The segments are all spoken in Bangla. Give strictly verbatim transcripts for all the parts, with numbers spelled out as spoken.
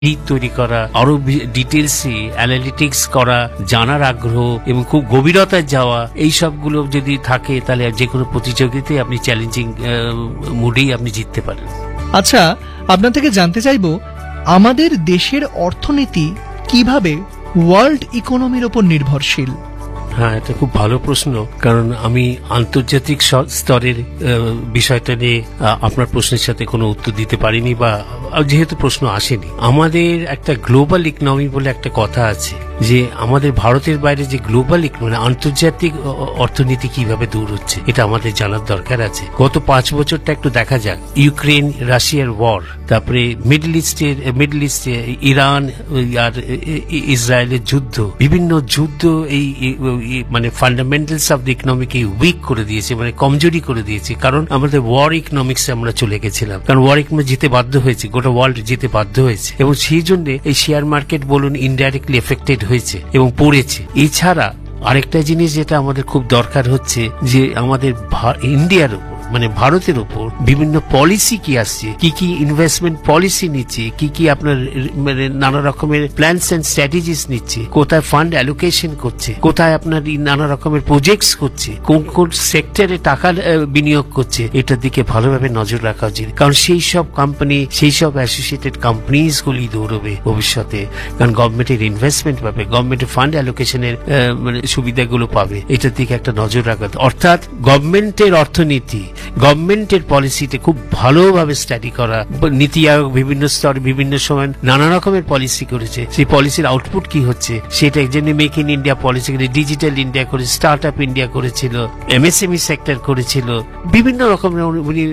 তৈরি করা, আরো ডিটেলসে অ্যানালিটিক্স করা, জানার আগ্রহ এবং খুব গভীরতায় যাওয়া, এই সবগুলো যদি থাকে তাহলে যে কোনো প্রতিযোগিতায় আপনি চ্যালেঞ্জিং মুডেই আপনি জিততে পারেন। আচ্ছা, আপনার থেকে জানতে চাইব আমাদের দেশের অর্থনীতি কিভাবে ওয়ার্ল্ড ইকোনমির উপর নির্ভরশীল? হ্যাঁ, এটা খুব ভালো প্রশ্ন, কারণ আমি আন্তর্জাতিক স্তরের বিষয়টা নিয়ে আপনার প্রশ্নের সাথে কোনো উত্তর দিতে পারিনি, বা যেহেতু প্রশ্ন আসেনি। আমাদের একটা গ্লোবাল ইকোনমি বলে একটা কথা আছে, যে আমাদের ভারতের বাইরে যে গ্লোবাল ইকোনমি, আন্তর্জাতিক অর্থনীতি কিভাবে দূর হচ্ছে, এটা আমাদের জানার দরকার আছে। গত পাঁচ বছরটা একটু দেখা যাক। ইউক্রেন রাশিয়ার ওয়ার, তারপরে মিডল ইস্টের মিডল ইস্টে ইরান আর ইসরায়েলের যুদ্ধ, বিভিন্ন যুদ্ধ এই মানে ফান্ডামেন্টালস অফ দ্য ইকোনমিকে উইক করে দিয়েছে, মানে কমজোরি করে দিয়েছে। কারণ আমাদের ওয়ার ইকোনমিক্সে আমরা চলে গেছিলাম, কারণ ওয়ার ইকোনমি জিতে বাধ্য হয়েছে, গোটা ওয়ার্ল্ড জিতে বাধ্য হয়েছে, এবং সেই জন্য এই শেয়ার মার্কেট বলুন ইনডাইরেক্টলি এফেক্টেড হয়েছে এবং পড়েছে। এছাড়া আরেকটা জিনিস যেটা আমাদের খুব দরকার হচ্ছে, যে আমাদের ইন্ডিয়ার উপর মানে ভারতের উপর বিভিন্ন পলিসি কি আসছে, কি কি ইনভেস্টমেন্ট পলিসি নিচ্ছে, কি কি আপনার মানে নানা রকমের প্ল্যানস এন্ড স্ট্র্যাটেজিস নিচ্ছে, কোথায় ফান্ড অ্যালোকেশন করছে, কোথায় আপনার নানা রকমের প্রজেক্টস করছে, কোন কোন সেক্টরে টাকা বিনিয়োগ করছে, এটার দিকে ভালোভাবে নজর রাখা উচিত। কারণ সেই সব কোম্পানি, সেই সব অ্যাসোসিয়েটেড কোম্পানিজ গুলি দৌড়বে ভবিষ্যতে, কারণ গভর্নমেন্টের ইনভেস্টমেন্ট পাবে, গভর্নমেন্টের ফান্ড অ্যালোকেশনের মানে সুবিধাগুলো পাবে, এটার দিকে একটা নজর রাখা। অর্থাৎ গভর্নমেন্টের অর্থনীতি, গভর্নমেন্টের পলিসিতে খুব ভালোভাবে স্টাডি করা। নীতি আয়োগ বিভিন্ন স্তর বিভিন্ন সময় নানা রকমের পলিসি করেছে, সেই পলিসির আউটপুট কি হচ্ছে সেটা, জন্য মেক ইন ইন্ডিয়া পলিসি করে, ডিজিটাল ইন্ডিয়া করে, স্টার্ট আপ ইন্ডিয়া করেছিল, এমএসএমই সেক্টর করেছিল, বিভিন্ন রকমের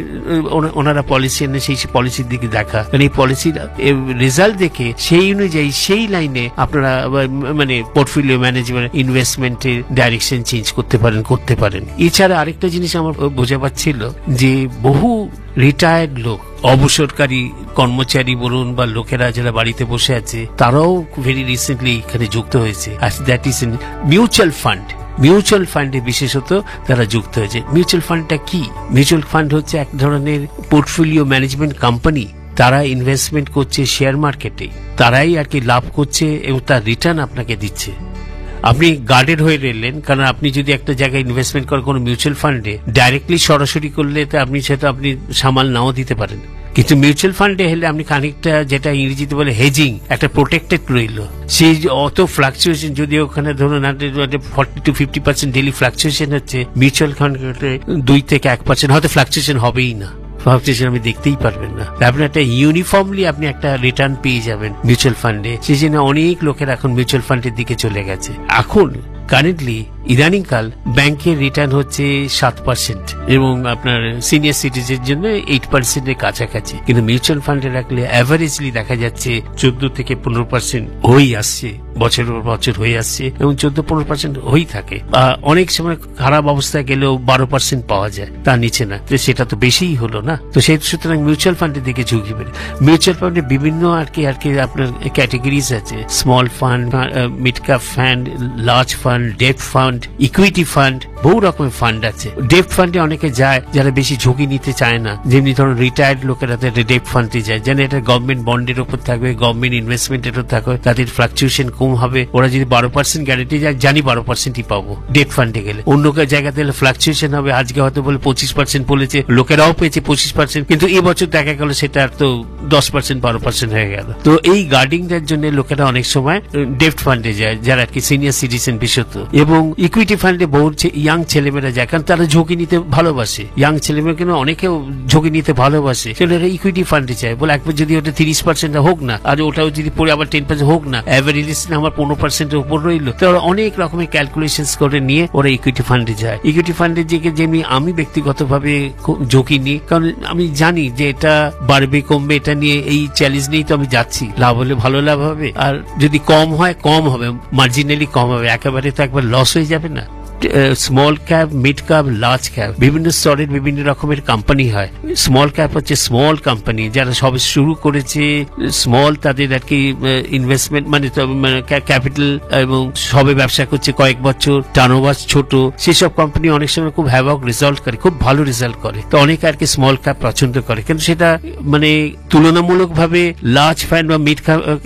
ওনারা পলিসি এনে সেই পলিসির দিকে দেখা, মানে এই পলিসির রেজাল্ট দেখে সেই অনুযায়ী সেই লাইনে আপনারা মানে পোর্টফোলিও ম্যানেজমেন্ট ইনভেস্টমেন্টের ডাইরেকশন চেঞ্জ করতে পারেন করতে পারেন এছাড়া আরেকটা জিনিস আমার বোঝাবার ছিল, যে বহু রিটায়ার্ড লোক, অবসরকারী কর্মচারী বলুন বা লোকেরা যারা বাড়িতে বসে আছে, তারাও ভেরি রিসেন্টলি এখানে যুক্ত হয়েছে। That is mutual fund. Mutual ফান্ডে বিশেষত তারা যুক্ত হয়েছে। মিউচুয়াল ফান্ডটা কি? মিউচুয়াল ফান্ড হচ্ছে এক ধরনের পোর্টফোলিও ম্যানেজমেন্ট কোম্পানি। তারা ইনভেস্টমেন্ট করছে শেয়ার মার্কেটে, তারাই আর কি লাভ করছে এবং তার রিটার্ন আপনাকে দিচ্ছে। আপনি গার্ডেড হয়ে রইলেন, কারণ আপনি যদি একটা জায়গায় ইনভেস্টমেন্ট করেন কোনো মিউচুয়াল ফান্ডে, ডাইরেক্টলি সরাসরি করলে আপনি সেটা আপনি সামাল নাও দিতে পারেন, কিন্তু মিউচুয়াল ফান্ডে হলে আপনি খানিকটা, যেটা ইংরেজিতে বলে হেজিং, একটা প্রোটেক্টেড রইল। সেই অত ফ্লাকচুয়েশন, যদি ওখানে ধরুন forty two fifty percent daily fluctuation হচ্ছে, মিউচুয়াল ফান্ডে দুই থেকে এক পার্সেন্ট হয়তো ফ্লাকচুয়েশন হবেই না, আপনি দেখতেই পারবেন না। আপনি একটা ইউনিফর্মলি আপনি একটা রিটার্ন পেয়ে যাবেন মিউচুয়াল ফান্ডে। সেই জন্য অনেক লোকের এখন মিউচুয়াল ফান্ডের দিকে চলে গেছে। এখন কারেন্টলি ইদানিংকাল ব্যাংকের রিটার্ন হচ্ছে সাত পার্সেন্ট এবং আপনার সিনিয়র সিটিজের জন্য এইট পার্সেন্টের কাছাকাছি, কিন্তু মিউচুয়াল ফান্ডে রাখলে অ্যাভারেজলি দেখা যাচ্ছে চোদ্দ থেকে পনেরো পার্সেন্ট হয়েই আসছে, বছরের পর বছর হয়ে আসছে এবং চোদ্দ পনেরো পার্সেন্ট হয়েই থাকে। অনেক সময় খারাপ অবস্থায় গেলেও বারো পার্সেন্ট পাওয়া যায়, তার নিচে না। সেটা তো বেশিই হলো না। তো সেই সুতরাং মিউচুয়াল ফান্ডের দিকে ঝুঁকি বেড়ে। মিউচুয়াল ফান্ডে বিভিন্ন আর কি আর কি আপনার ক্যাটেগরিজ আছে, small fund, mid cap fund, large fund, date fund, equity fund, বহু রকমের ফান্ড আছে। ডেট ফান্ডে অনেকে যায় যারা বেশি ঝুঁকি নিতে চায় না, যেমনি ধরুন রিটায়ার্ড লোকেরা ডেট ফান্ডে যায়, যেন এটা গভর্নমেন্ট বন্ডের উপর থাকবে, গভর্নমেন্ট ইনভেস্টমেন্টের উপর থাকবে, তাদের ফ্লাকচুয়েশন কম হবে। ওরা যদি বারো পার্সেন্ট গ্যারেন্টি যায়, জানি বারো পার্সেন্টই পাবো ডেট ফান্ডে গেলে। অন্য জায়গাতে ফ্লাকচুয়েশন হবে, আজকে হয়তো বলে পঁচিশ পার্সেন্ট বলেছে, লোকেরাও পেয়েছে পঁচিশ পার্সেন্ট, কিন্তু এবছর দেখা গেল সেটা আর তো দশ পার্সেন্ট বারো পার্সেন্ট হয়ে গেল। তো এই গার্ডিংটার জন্য লোকেরা অনেক সময় ডেট ফান্ডে যায়, যারা আর কি সিনিয়র সিটিজেন বিশেষত, এবং ইকুইটি ফান্ডে বহু ইয়াং ছেলেমেয়েরা যায়, কারণ তারা ঝুঁকি নিতে ভালোবাসে। ইয়াং ছেলেমেয়েরা কিন্তু অনেকেও ঝুঁকি নিতে ভালোবাসে, সেটা ইকুইটি ফান্ডে চায়, বলে একবার যদি ওটা তিরিশ পার্সেন্ট হোক না, আর ওটাও যদি পরে আবার টেন পার্সেন্ট হোক না, অ্যাভারেজ আমার পনেরো পার্সেন্টের উপর রইলো, তো ওরা অনেক রকমের ক্যালকুলেশন করে নিয়ে ওরা ইকুইটি ফান্ডে যায়। ইকুইটি ফান্ডের দিকে যেমনি আমি ব্যক্তিগতভাবে ঝুঁকি নিই, কারণ আমি জানি যে এটা বাড়বে কমবে, এটা নিয়ে এই চ্যালেঞ্জ নিয়েই তো আমি যাচ্ছি। লাভ হলে ভালো লাভ হবে, আর যদি কম হয় কম হবে, মার্জিনালি কম হবে, একেবারে তো একবার লস হয়ে যাবে না। Small cap, mid cap, large cap, বিভিন্ন স্তরের বিভিন্ন রকমের কোম্পানি হয়। স্মল ক্যাপ হচ্ছে স্মল কোম্পানি যারা সবে শুরু করেছে, স্মল, তাদের আর কি ইনভেস্টমেন্ট মানে ক্যাপিটাল এবং সবে ব্যবসা করছে কয়েক বছর, টার্নওভার ছোট, সেসব কোম্পানি অনেক সময় খুব হ্যাভক রেজাল্ট করে, খুব ভালো রেজাল্ট করে। তো অনেকে আর কি স্মল ক্যাপ পছন্দ করে, কিন্তু সেটা মানে তুলনামূলকভাবে লার্জ ফান্ড বা মিড